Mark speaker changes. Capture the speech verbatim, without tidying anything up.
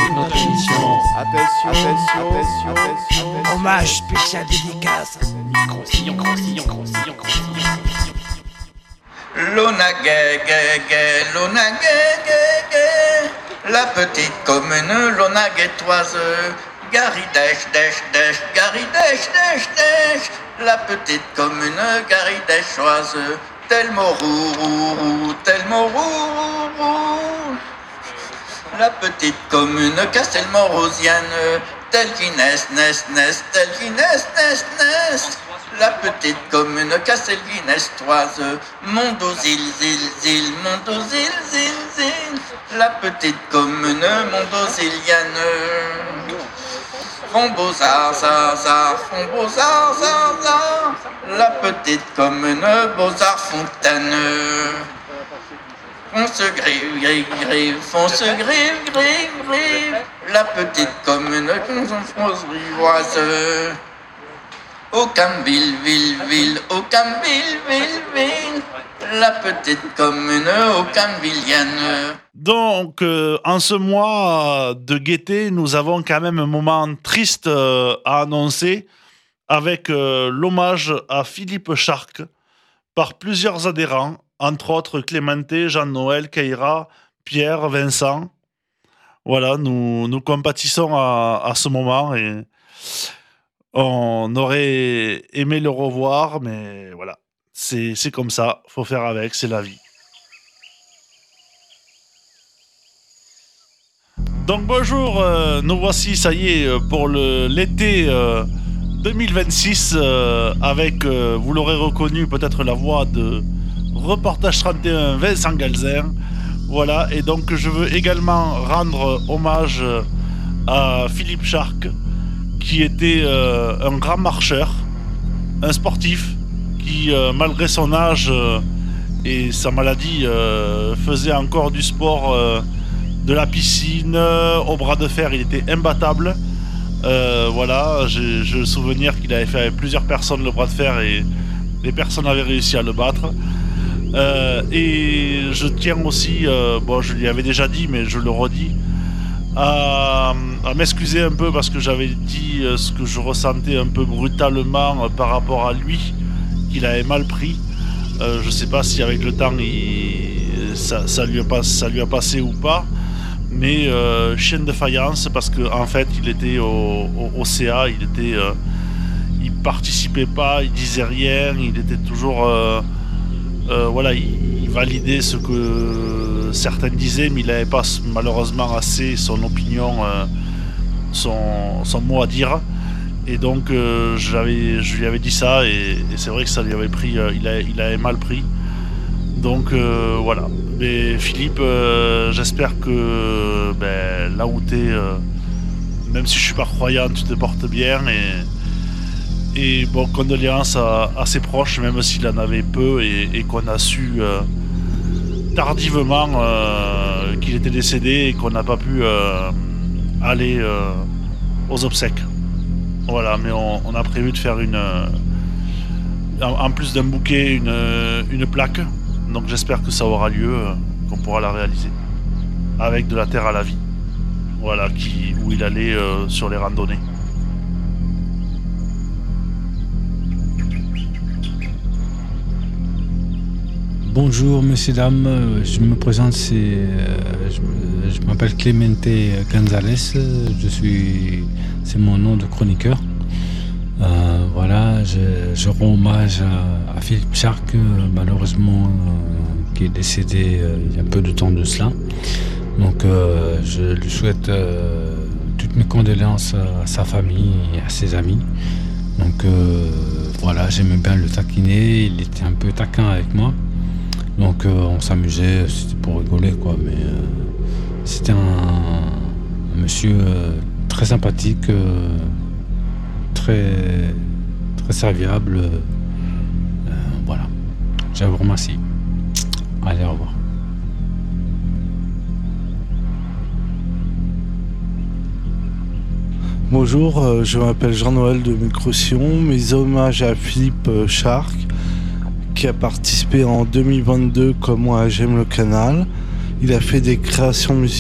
Speaker 1: notre émission.
Speaker 2: Attention, attention, attention, attention.
Speaker 3: Hommage spécial dédicace.
Speaker 1: Croustillon, croustillon, croustillon, croustillon.
Speaker 4: Lona gay, gay, gay, Lona gay, gay, gay. La petite commune, Lona gay toise. Gary Dash, Dash, Dash, Gary Dash, Dash, Dash. La petite commune, Gary Dash choise. Tellement roux, roux, roux, tellement roux, roux, roux. La petite commune, Castelmont-Rosiane. Telle qui naisse, naisse, naisse, telle qui naisse, naisse, naisse. La petite commune, Castelguinès-Toise. Mondozil, zil, zil, Mondozil, zil, zil. La petite commune, Mondoziliane. Font-Beaux-Arts, zar, zar, Font-Beaux-Arts, zar, zar. La petite commune, Beaux-Arts-Fontaine. On se grive, grive, grive, on se grive, grive, grive. La petite commune, France rivoise. Au Camville, ville, ville, au Camville, ville, ville. La petite commune, au Camvilliane.
Speaker 5: Donc, euh, en ce mois de gaieté, nous avons quand même un moment triste euh, à annoncer avec euh, l'hommage à Philippe Charc par plusieurs adhérents, entre autres Clémenté, Jean-Noël, Keira, Pierre, Vincent. Voilà, nous, nous compatissons à, à ce moment et on aurait aimé le revoir, mais voilà, c'est, c'est comme ça, faut faire avec, c'est la vie. Donc bonjour, euh, nous voici, ça y est, pour le, l'été euh, deux mille vingt-six, euh, avec, euh, vous l'aurez reconnu, peut-être la voix de Reportage trente et un, Vincent Galzer. Voilà, et donc je veux également rendre hommage à Philippe Charc, qui était euh, un grand marcheur, un sportif, qui, euh, malgré son âge euh, et sa maladie, euh, faisait encore du sport, euh, de la piscine, euh, au bras de fer, il était imbattable. Euh, voilà, j'ai, j'ai le souvenir qu'il avait fait avec plusieurs personnes le bras de fer et les personnes avaient réussi à le battre. Euh, et je tiens aussi, euh, bon je lui avais déjà dit mais je le redis, à, à m'excuser un peu parce que j'avais dit euh, ce que je ressentais un peu brutalement euh, par rapport à lui, qu'il avait mal pris. Euh, je sais pas si avec le temps il, ça, ça, lui a pas, ça lui a passé ou pas, mais euh, chienne de faïence parce qu'en en fait il était au, au, au C A, il était, euh, il participait pas, il disait rien, il était toujours... Euh, Euh, voilà, il, il validait ce que certains disaient, mais il n'avait pas malheureusement assez son opinion, euh, son, son mot à dire. Et donc, euh, je, je lui avais dit ça, et, et c'est vrai que ça lui avait pris, euh, il, a, il avait mal pris. Donc euh, voilà. Mais Philippe, euh, j'espère que ben, là où t'es, euh, même si je suis pas croyant, tu te portes bien et. Et bon, condoléances à, à ses proches, même s'il en avait peu et, et qu'on a su euh, tardivement euh, qu'il était décédé et qu'on n'a pas pu euh, aller euh, aux obsèques. Voilà, mais on, on a prévu de faire une, euh, en, en plus d'un bouquet, une, une plaque. Donc j'espère que ça aura lieu, euh, qu'on pourra la réaliser avec de la terre à la vie. Voilà, qui, où il allait euh, sur les randonnées.
Speaker 6: Bonjour, messieurs, dames, je me présente, c'est, euh, je, je m'appelle Clemente Gonzalez, je suis, c'est mon nom de chroniqueur. Euh, voilà, je, je rends hommage à, à Philippe Charc, malheureusement, euh, qui est décédé euh, il y a peu de temps de cela. Donc, euh, je lui souhaite euh, toutes mes condoléances à sa famille et à ses amis. Donc, euh, voilà, j'aimais bien le taquiner, il était un peu taquin avec moi. Donc euh, on s'amusait, c'était pour rigoler quoi, mais euh, c'était un, un monsieur euh, très sympathique, euh, très, très serviable. Euh, voilà, je vous remercie. Allez, au revoir.
Speaker 7: Bonjour, euh, je m'appelle Jean-Noël de Micro-Sion. Mes hommages à Philippe euh, Charc, qui a participé en deux mille vingt-deux comme moi à J'aime le canal. Il a fait des créations musicales